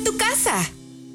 tu casa.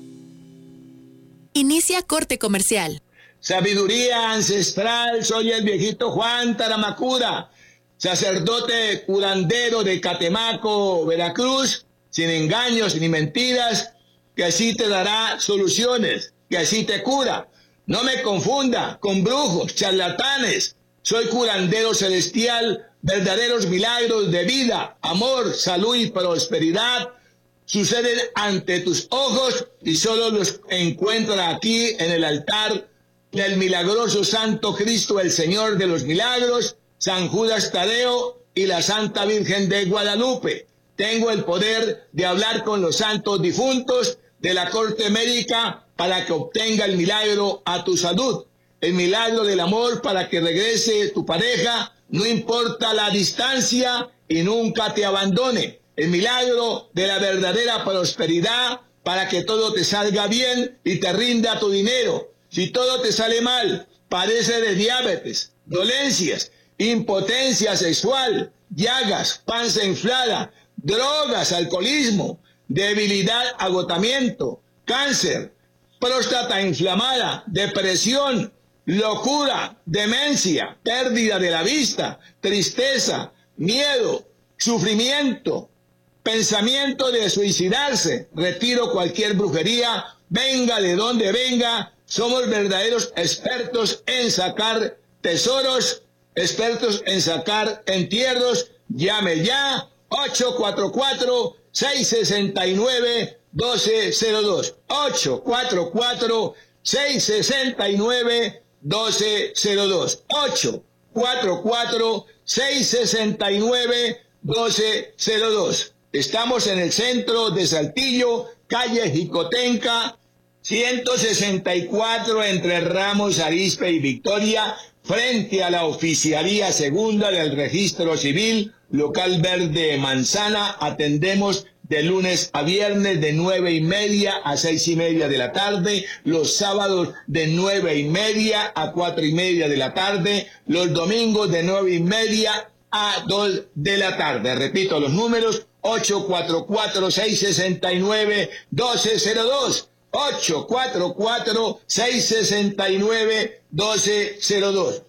Inicia corte comercial. Sabiduría ancestral, soy el viejito Juan Taramacura, sacerdote curandero de Catemaco, Veracruz, sin engaños ni mentiras, que así te dará soluciones, que así te cura. No me confunda con brujos, charlatanes. Soy curandero celestial, verdaderos milagros de vida, amor, salud y prosperidad suceden ante tus ojos y solo los encuentran aquí en el altar del milagroso Santo Cristo, el Señor de los Milagros, San Judas Tadeo y la Santa Virgen de Guadalupe. Tengo el poder de hablar con los santos difuntos de la corte médica para que obtenga el milagro a tu salud. El milagro del amor para que regrese tu pareja, no importa la distancia y nunca te abandone. El milagro de la verdadera prosperidad para que todo te salga bien y te rinda tu dinero. Si todo te sale mal, padece de diabetes, dolencias, impotencia sexual, llagas, panza inflada, drogas, alcoholismo, debilidad, agotamiento, cáncer, próstata inflamada, depresión, locura, demencia, pérdida de la vista, tristeza, miedo, sufrimiento, pensamiento de suicidarse, retiro cualquier brujería, venga de donde venga, somos verdaderos expertos en sacar tesoros, expertos en sacar entierros. Llame ya, 844-669-1202, 844-669-1202, 844-669-1202. Estamos en el centro de Saltillo, calle Jicotenca, 164 entre Ramos, Arizpe y Victoria, frente a la Oficialía Segunda del Registro Civil, local verde Manzana. Atendemos de lunes a viernes de 9:30 a 6:30 de la tarde, los sábados de 9:30 a 4:30 de la tarde, los domingos de 9:30 a 2 de la tarde. Repito los números: 844-669-1202, 844-669-1202,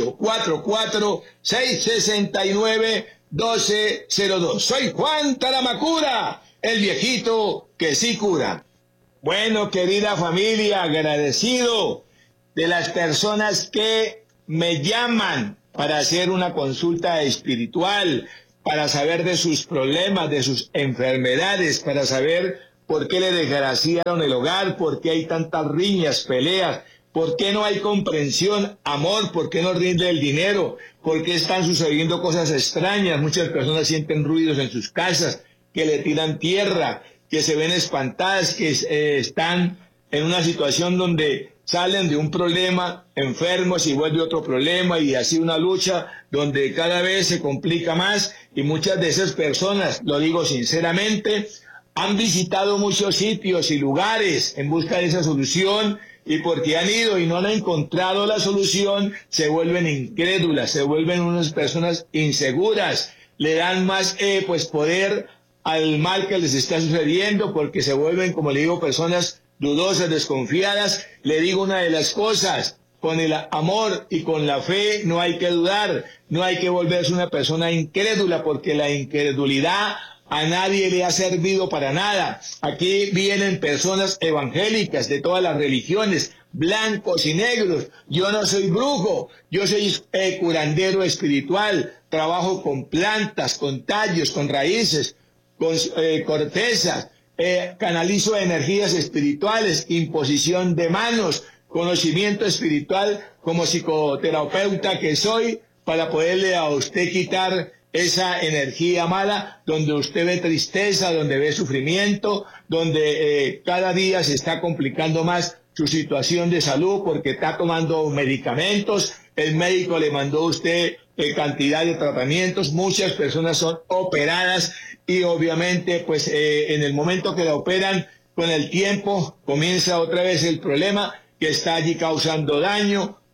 844-669-1202. Soy Juan Taramacura, el viejito que sí cura. Bueno, querida familia, agradecido de las personas que me llaman para hacer una consulta espiritual, para saber de sus problemas, de sus enfermedades, para saber por qué le desgraciaron el hogar, por qué hay tantas riñas, peleas, por qué no hay comprensión, amor, por qué no rinde el dinero, por qué están sucediendo cosas extrañas. Muchas personas sienten ruidos en sus casas, que le tiran tierra, que se ven espantadas, que están en una situación donde salen de un problema enfermos y vuelve otro problema, y así una lucha donde cada vez se complica más. Y muchas de esas personas, lo digo sinceramente, han visitado muchos sitios y lugares en busca de esa solución, y porque han ido y no han encontrado la solución, se vuelven incrédulas, se vuelven unas personas inseguras, le dan más poder al mal que les está sucediendo, porque se vuelven, como le digo, personas dudosas, desconfiadas. Le digo una de las cosas: con el amor y con la fe no hay que dudar, no hay que volverse una persona incrédula, porque la incredulidad a nadie le ha servido para nada. Aquí vienen personas evangélicas de todas las religiones, blancos y negros. Yo no soy brujo, yo soy curandero espiritual, trabajo con plantas, con tallos, con raíces, con cortezas, canalizo energías espirituales, imposición de manos, conocimiento espiritual como psicoterapeuta que soy, para poderle a usted quitar esa energía mala, donde usted ve tristeza, donde ve sufrimiento, donde cada día se está complicando más su situación de salud porque está tomando medicamentos, el médico le mandó a usted cantidad de tratamientos, muchas personas son operadas y obviamente en el momento que la operan, con el tiempo comienza otra vez el problema que está allí causando daño,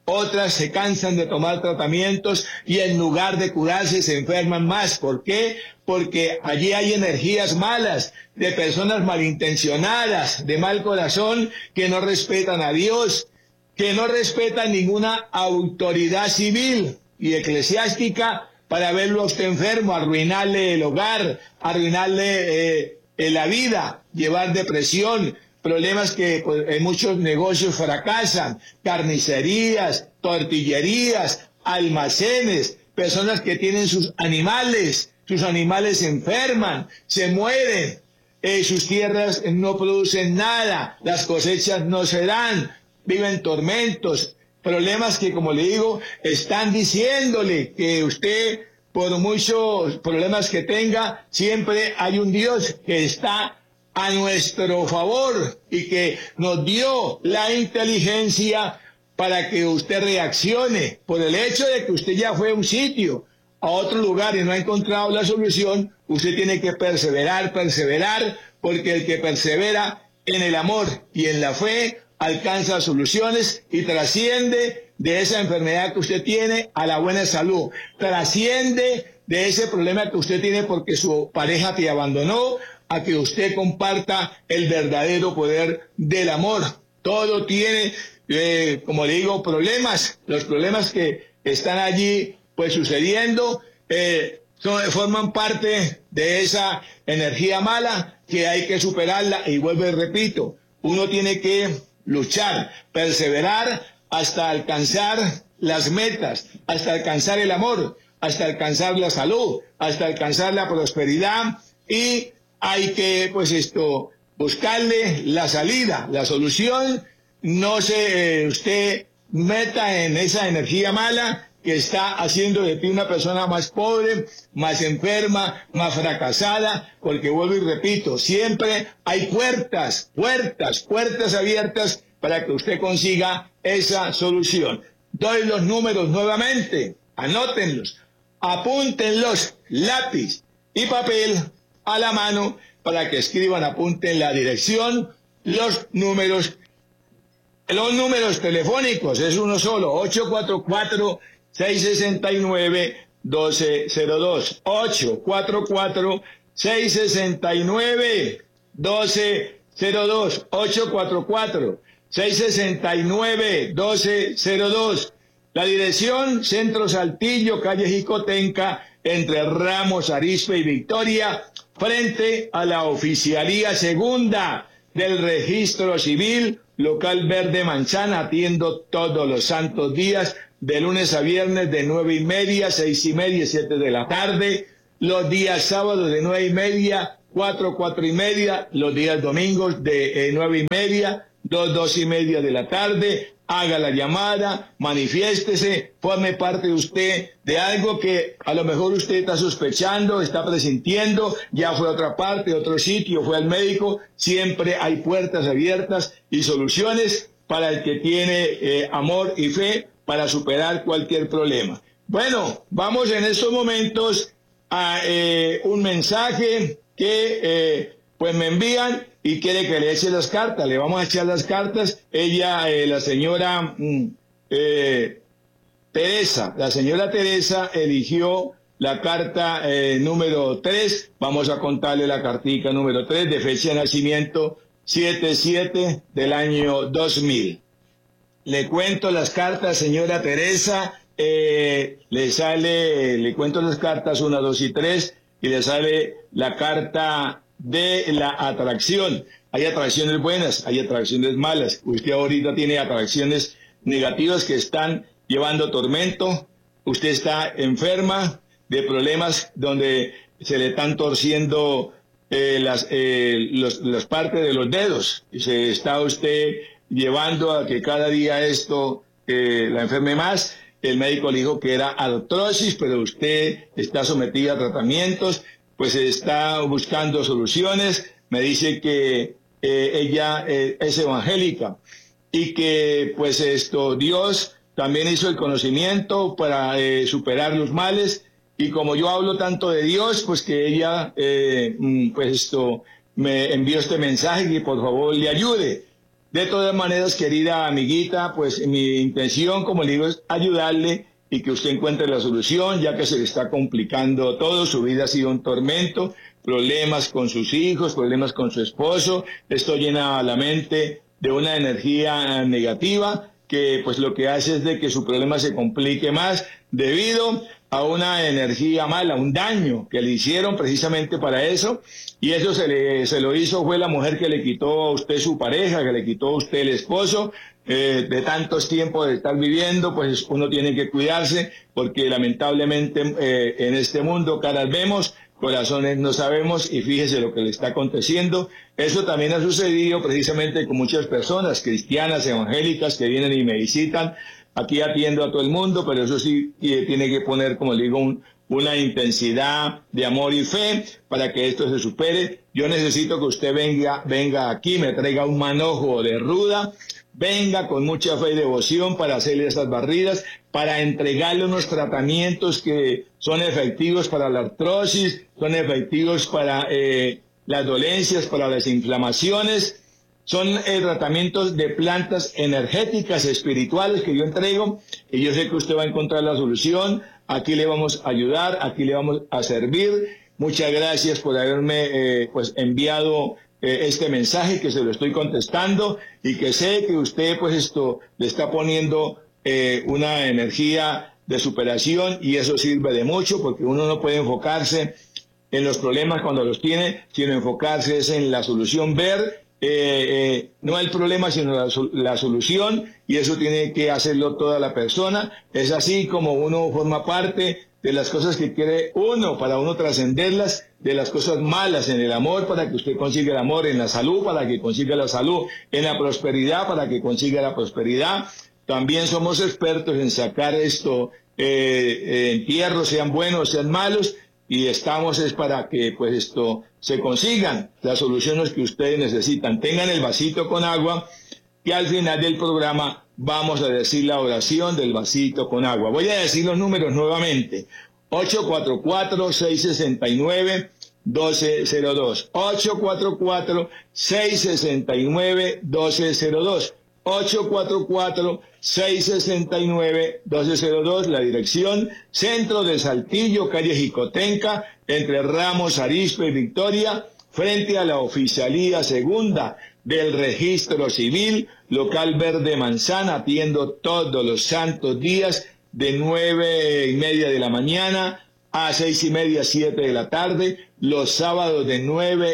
Otras se cansan de tomar tratamientos y en lugar de curarse se enferman más. ¿Por qué? Porque allí hay energías malas, de personas malintencionadas, de mal corazón, que no respetan a Dios, que no respetan ninguna autoridad civil y eclesiástica para verlo a usted enfermo, arruinarle el hogar, arruinarle la vida, llevar depresión, problemas que pues, en muchos negocios fracasan, carnicerías, tortillerías, almacenes, personas que tienen sus animales se enferman, se mueren, sus tierras no producen nada, las cosechas no se dan, viven tormentos, problemas que, como le digo, están diciéndole que usted, por muchos problemas que tenga, siempre hay un Dios que está a nuestro favor y que nos dio la inteligencia para que usted reaccione. Por el hecho de que usted ya fue a un sitio, a otro lugar y no ha encontrado la solución, usted tiene que perseverar, porque el que persevera en el amor y en la fe alcanza soluciones y trasciende de esa enfermedad que usted tiene a la buena salud, trasciende de ese problema que usted tiene porque su pareja te abandonó, a que usted comparta el verdadero poder del amor. Todo tiene, como le digo, problemas. Los problemas que están allí pues sucediendo forman parte de esa energía mala que hay que superarla. Y vuelvo y repito, uno tiene que luchar, perseverar hasta alcanzar las metas, hasta alcanzar el amor, hasta alcanzar la salud, hasta alcanzar la prosperidad, y hay que buscarle la salida, la solución. No se usted meta en esa energía mala que está haciendo de ti una persona más pobre, más enferma, más fracasada, porque vuelvo y repito, siempre hay puertas abiertas para que usted consiga esa solución. Doy los números nuevamente, anótenlos, apúntenlos, lápiz y papel a la mano para que escriban, apunten la dirección, los números telefónicos, es uno solo, 844-669-1202, 844-669-1202, 844-669-1202. La dirección, Centro Saltillo, calle Jicotenca, entre Ramos, Arizpe y Victoria, frente a la Oficialía Segunda del Registro Civil, local Verde Manzana. Atiendo todos los santos días, de lunes a viernes, de 9:30, 6:30 y 7 de la tarde. Los días sábados de 9:30, 4:30. Los días domingos de 9:30, 2:30 de la tarde. Haga la llamada, manifiéstese, forme parte de usted de algo que a lo mejor usted está sospechando, está presintiendo, ya fue a otra parte, a otro sitio, fue al médico. Siempre hay puertas abiertas y soluciones para el que tiene amor y fe para superar cualquier problema. Bueno, vamos en estos momentos a un mensaje que pues me envían y quiere que le eche las cartas. Le vamos a echar las cartas. Ella, la señora Teresa, eligió la carta número 3. Vamos a contarle la cartica número 3 de fecha de nacimiento 7/7 del año 2000. Le cuento las cartas, señora Teresa. Le cuento las cartas 1, 2 y 3 y le sale la carta de la atracción. Hay atracciones buenas, hay atracciones malas. Usted ahorita tiene atracciones negativas que están llevando tormento. Usted está enferma de problemas donde se le están torciendo las partes de los dedos. Y se está usted llevando a que cada día esto la enferme más. El médico le dijo que era artrosis, pero usted está sometida a tratamientos, pues está buscando soluciones. Me dice que ella es evangélica y que pues Dios también hizo el conocimiento para superar los males, y como yo hablo tanto de Dios, pues que ella me envió este mensaje, que por favor le ayude. De todas maneras, querida amiguita, pues mi intención, como le digo, es ayudarle y que usted encuentre la solución, ya que se le está complicando todo, su vida ha sido un tormento, problemas con sus hijos, problemas con su esposo, esto llena la mente de una energía negativa que pues lo que hace es de que su problema se complique más debido a una energía mala, un daño que le hicieron precisamente para eso, y eso se lo hizo fue la mujer que le quitó a usted su pareja, que le quitó a usted el esposo, de tantos tiempos de estar viviendo, pues uno tiene que cuidarse, porque lamentablemente en este mundo caras vemos, corazones no sabemos, y fíjese lo que le está aconteciendo. Eso también ha sucedido precisamente con muchas personas cristianas, evangélicas, que vienen y me visitan. Aquí atiendo a todo el mundo, pero eso sí tiene que poner, como le digo, una intensidad de amor y fe para que esto se supere. Yo necesito que usted venga aquí, me traiga un manojo de ruda, venga con mucha fe y devoción para hacerle esas barridas, para entregarle unos tratamientos que son efectivos para la artrosis, son efectivos para las dolencias, para las inflamaciones. Son tratamientos de plantas energéticas, espirituales que yo entrego, y yo sé que usted va a encontrar la solución. Aquí le vamos a ayudar, aquí le vamos a servir. Muchas gracias por haberme enviado este mensaje, que se lo estoy contestando, y que sé que usted le está poniendo una energía de superación, y eso sirve de mucho, porque uno no puede enfocarse en los problemas cuando los tiene, sino enfocarse es en la solución, ver no el problema sino la solución, y eso tiene que hacerlo toda la persona. Es así como uno forma parte de las cosas que quiere uno, para uno trascenderlas, de las cosas malas en el amor, para que usted consiga el amor, en la salud, para que consiga la salud, en la prosperidad, para que consiga la prosperidad. También somos expertos en sacar entierros, sean buenos, sean malos, y estamos es para que se consigan las soluciones que ustedes necesitan. Tengan el vasito con agua, que al final del programa vamos a decir la oración del vasito con agua. Voy a decir los números nuevamente: 844-669-1202, 844-669-1202, 844-669-1202, la dirección: Centro de Saltillo, calle Jicotenca, entre Ramos, Arizpe y Victoria, frente a la Oficialía Segunda del Registro Civil, local Verde Manzana. Atiendo todos los santos días de 9:30 de la mañana a 6:30, 7 de la tarde, los sábados de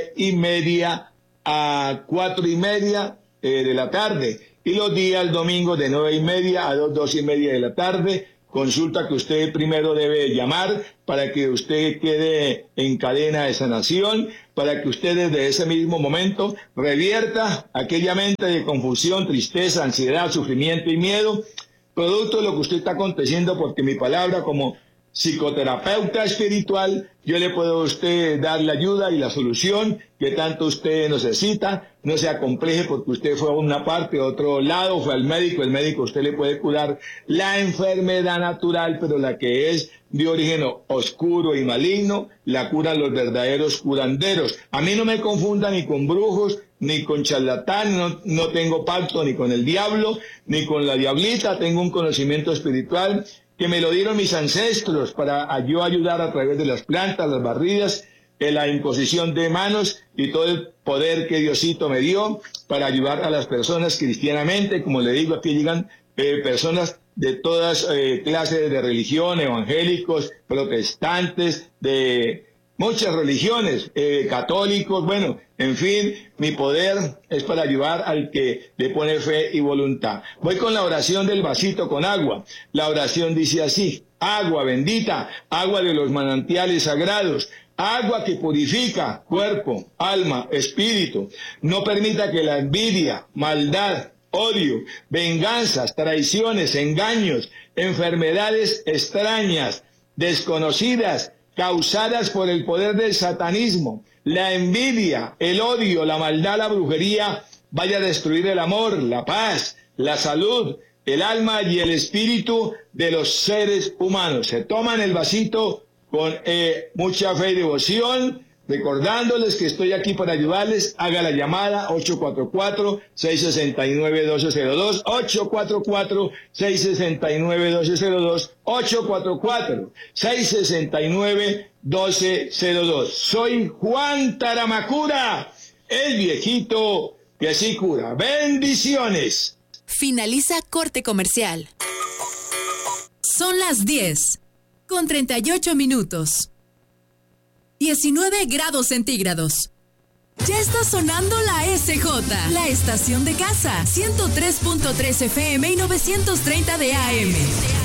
9:30 a 4:30 de la tarde, y los días domingos de 9:30 a 2:30 de la tarde. Consulta que usted primero debe llamar para que usted quede en cadena de sanación, para que usted desde ese mismo momento revierta aquella mente de confusión, tristeza, ansiedad, sufrimiento y miedo, producto de lo que usted está aconteciendo, porque mi palabra como psicoterapeuta espiritual, yo le puedo a usted dar la ayuda y la solución que tanto usted necesita. No se acompleje porque usted fue a una parte, a otro lado, fue al médico, el médico usted le puede curar la enfermedad natural, pero la que es de origen oscuro y maligno, la curan los verdaderos curanderos. A mí no me confunda ni con brujos, ni con charlatán, no tengo pacto ni con el diablo, ni con la diablita, tengo un conocimiento espiritual que me lo dieron mis ancestros para yo ayudar a través de las plantas, las barridas, la imposición de manos y todo el poder que Diosito me dio para ayudar a las personas cristianamente. Como le digo, aquí llegan personas de todas clases de religión, evangélicos, protestantes, de muchas religiones, católicos, bueno, en fin, mi poder es para ayudar al que le pone fe y voluntad. Voy con la oración del vasito con agua. La oración dice así: agua bendita, agua de los manantiales sagrados, agua que purifica cuerpo, alma, espíritu. No permita que la envidia, maldad, odio, venganzas, traiciones, engaños, enfermedades extrañas, desconocidas, causadas por el poder del satanismo, la envidia, el odio, la maldad, la brujería, vaya a destruir el amor, la paz, la salud, el alma y el espíritu de los seres humanos. Se toman el vasito con mucha fe y devoción, Recordándoles que estoy aquí para ayudarles, haga la llamada 844-669-1202, 844-669-1202, 844-669-1202. Soy Juan Taramacura, el viejito que sí cura. Bendiciones. Finaliza corte comercial. Son las 10:38. 19 grados centígrados. Ya está sonando la SJ, la estación de casa, 103.3 FM y 930 de AM.